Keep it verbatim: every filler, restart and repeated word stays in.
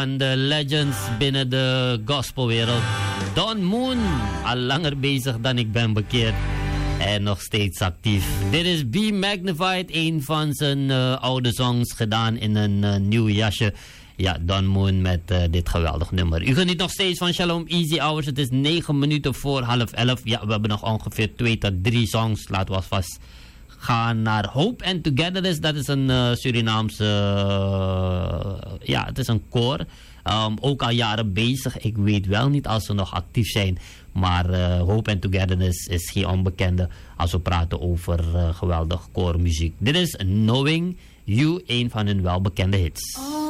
Van de legends binnen de gospelwereld. Don Moon, al langer bezig dan ik ben bekeerd. En nog steeds actief. Dit is Be Magnified, een van zijn uh, oude songs gedaan in een uh, nieuw jasje. Ja, Don Moon met uh, dit geweldig nummer. U geniet nog steeds van Shalom Easy Hours. Het is negen minuten voor half elf. Ja, we hebben nog ongeveer twee tot drie songs. Laten we alvast gaan naar Hope and Togetherness. Dat is een uh, Surinaamse... Uh, ja, het is een koor. Um, ook al jaren bezig. Ik weet wel niet als ze nog actief zijn. Maar uh, Hope and Togetherness is geen onbekende als we praten over uh, geweldig koormuziek. Dit is Knowing You, een van hun welbekende hits. Oh.